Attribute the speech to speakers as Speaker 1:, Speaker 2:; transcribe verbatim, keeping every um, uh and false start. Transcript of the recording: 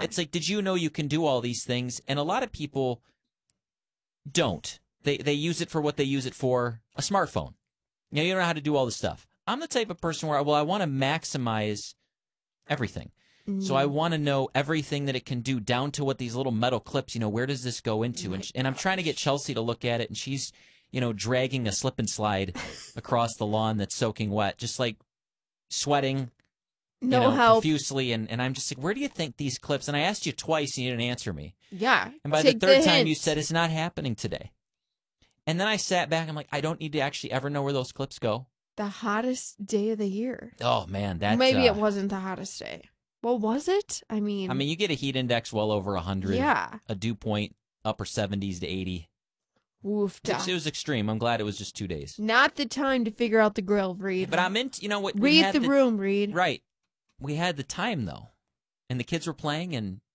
Speaker 1: it's like, did you know you can do all these things? And a lot of people don't. They they use it for what they use it for, a smartphone. You know, you don't know how to do all this stuff. I'm the type of person where, well, I want to maximize everything. Mm. So I want to know everything that it can do, down to what these little metal clips, you know, where does this go into?
Speaker 2: Oh
Speaker 1: and, and I'm trying to get Chelsea to look at it, and she's, you know, dragging a slip and slide across the lawn that's soaking wet, just like sweating,
Speaker 2: no
Speaker 1: you know,
Speaker 2: help.
Speaker 1: profusely. And, and I'm just like, where do you think these clips? And I asked you twice, and you didn't answer me.
Speaker 2: Yeah.
Speaker 1: And by
Speaker 2: Take
Speaker 1: the third
Speaker 2: the
Speaker 1: time,
Speaker 2: hint.
Speaker 1: you said, it's not happening today. And then I sat back. I'm like, I don't need to actually ever know where those clips go.
Speaker 2: The hottest day of the year.
Speaker 1: Oh, man. That,
Speaker 2: Maybe
Speaker 1: uh,
Speaker 2: it wasn't the hottest day. Well, was it? I mean...
Speaker 1: I mean, you get a heat index well over one hundred.
Speaker 2: Yeah.
Speaker 1: A dew point upper seventies to eighty.
Speaker 2: Oof.
Speaker 1: It, it was extreme. I'm glad it was just two days.
Speaker 2: Not the time to figure out the grill, Reed.
Speaker 1: But I'm into, you know what?
Speaker 2: Read the, the room, Reed.
Speaker 1: Right. We had the time, though. And the kids were playing, and